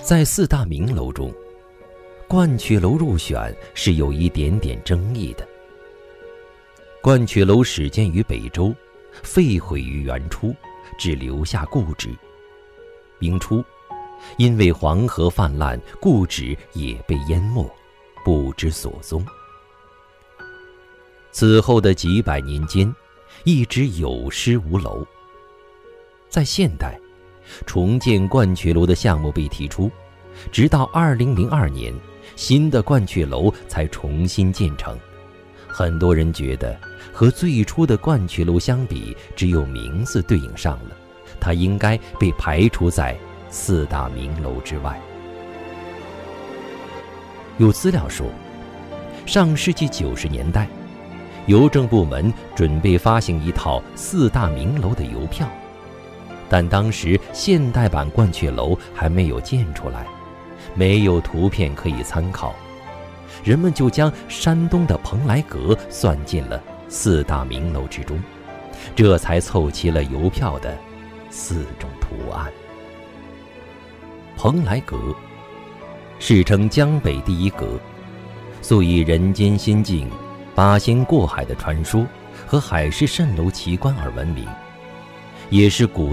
在四大名楼中，鹳雀楼入选是有一点点争议的。鹳雀楼始建于北周，废毁于元初，只留下故址。明初，因为黄河泛滥，故址也被淹没，不知所踪。此后的几百年间，一直有失无楼。在现代，重建鹳雀楼的项目被提出，直到2002年，新的鹳雀楼才重新建成。很多人觉得和最初的鹳雀楼相比，只有名字对应上了，它应该被排除在四大名楼之外。有资料说，上世纪90年代，邮政部门准备发行一套四大名楼的邮票，但当时现代版鹳雀楼还没有建出来，没有图片可以参考，人们就将山东的蓬莱阁算进了四大名楼之中，这才凑齐了邮票的4种图案。蓬莱阁世称江北第一阁，素以人间仙境、八仙过海的传说和海市蜃楼奇观而闻名，也是古